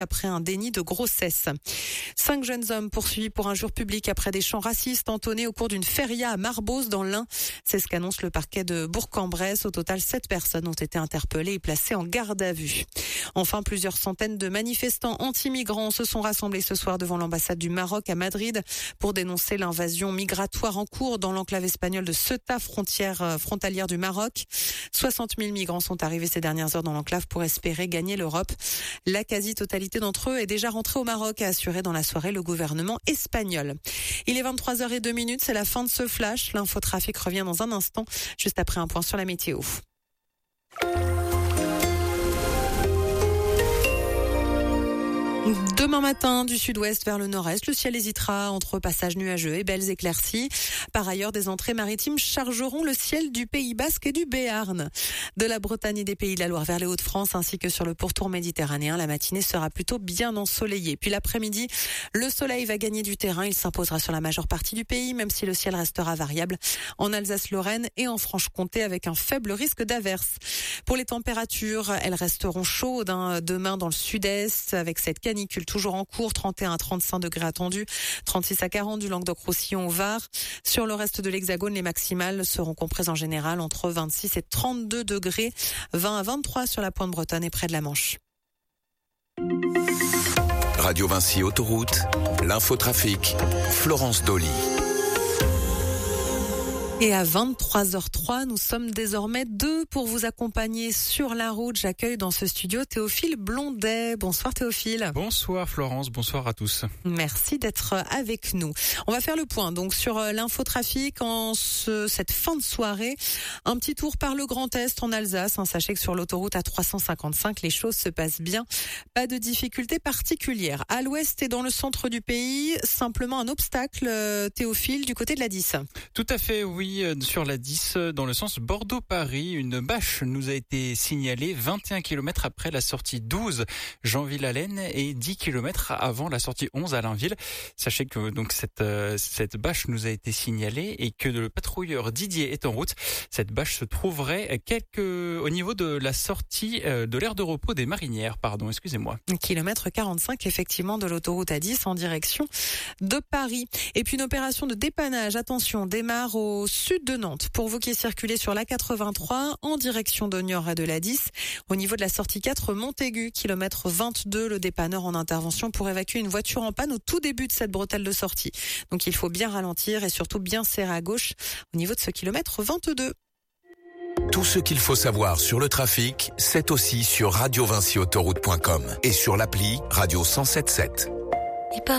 après un déni de grossesse. 5 jeunes hommes poursuivis pour injure publique après des chants racistes entonnés au cours d'une feria à Marbos dans l'Ain. C'est ce qu'annonce le parquet de Bourg-en-Bresse. Au total, 7 personnes ont été interpellées et placées en garde à vue. Enfin, plusieurs centaines de manifestants anti-migrants se sont rassemblés ce soir devant l'ambassade du Maroc à Madrid pour dénoncer l'invasion migratoire en cours dans l'enclave espagnole de Ceuta, frontalière du Maroc. 60 000 migrants sont arrivés ces dernières heures dans l'enclave pour espérer gagner l'Europe. La quasi-totalité d'entre eux est déjà rentrée au Maroc, a assuré dans la soirée le gouvernement espagnol. Il est 23h02, c'est la fin de ce flash. L'infotrafic revient dans un instant, juste après un point sur la météo. Demain matin, du sud-ouest vers le nord-est, le ciel hésitera entre passages nuageux et belles éclaircies. Par ailleurs, des entrées maritimes chargeront le ciel du Pays Basque et du Béarn. De la Bretagne et des Pays de la Loire vers les Hauts-de-France, ainsi que sur le pourtour méditerranéen, la matinée sera plutôt bien ensoleillée. Puis l'après-midi, le soleil va gagner du terrain. Il s'imposera sur la majeure partie du pays, même si le ciel restera variable en Alsace-Lorraine et en Franche-Comté avec un faible risque d'averse. Pour les températures, elles resteront chaudes demain dans le sud-est avec cette canicule toujours en cours, 31 à 35 degrés attendus, 36 à 40 du Languedoc-Roussillon au Var. Sur le reste de l'Hexagone, les maximales seront comprises en général entre 26 et 32 degrés, 20 à 23 sur la pointe bretonne et près de la Manche. Radio Vinci Autoroute, l'infotrafic, Florence Dolly. Et à 23h03, nous sommes désormais 2 pour vous accompagner sur la route. J'accueille dans ce studio Théophile Blondet. Bonsoir Théophile. Bonsoir Florence, bonsoir à tous. Merci d'être avec nous. On va faire le point donc sur l'infotrafic cette fin de soirée. Un petit tour par le Grand Est en Alsace. Sachez que sur l'autoroute A355, les choses se passent bien. Pas de difficultés particulières. À l'ouest et dans le centre du pays, simplement un obstacle, Théophile, du côté de la 10. Tout à fait, oui. Sur la 10, dans le sens Bordeaux-Paris, une bâche nous a été signalée 21 km après la sortie 12 Jeanville-Allen et 10 km avant la sortie 11 Allainville. Sachez que donc cette bâche nous a été signalée et que le patrouilleur Didier est en route. Cette bâche se trouverait au niveau de la sortie de l'aire de repos des Marinières, excusez-moi. Kilomètre 45 effectivement de l'autoroute A10 en direction de Paris. Et puis une opération de dépannage, attention, démarre au sud de Nantes. Pour vous qui circulez sur la 83 en direction de Niort et de la 10, au niveau de la sortie 4 Montaigu, kilomètre 22, le dépanneur en intervention pour évacuer une voiture en panne au tout début de cette bretelle de sortie. Donc il faut bien ralentir et surtout bien serrer à gauche au niveau de ce kilomètre 22. Tout ce qu'il faut savoir sur le trafic, c'est aussi sur radiovinciautoroute.com et sur l'appli Radio 107.7.